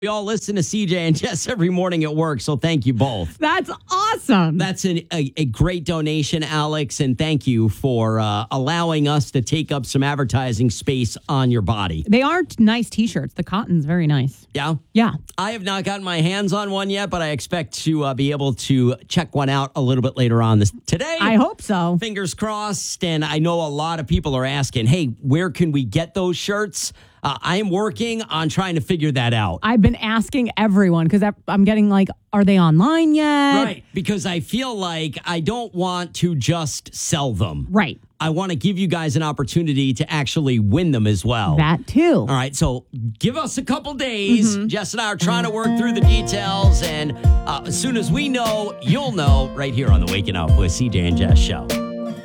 We all listen to CJ and Jess every morning at work, so thank you both. That's awesome. That's a great donation, Alex, and thank you for allowing us to take up some advertising space on your body. They are nice T-shirts. The cotton's very nice. Yeah? Yeah. I have not gotten my hands on one yet, but I expect to be able to check one out a little bit later on today. I hope so. Fingers crossed, and I know a lot of people are asking, hey, where can we get those shirts? I am working on trying to figure that out. I've been asking everyone because I'm getting like, are they online yet? Right, because I feel like I don't want to just sell them. Right. I want to give you guys an opportunity to actually win them as well. That too. All right, so give us a couple days. Jess and I are trying to work through the details, and as soon as we know, you'll know right here on the Waking Up with CJ and Jess show.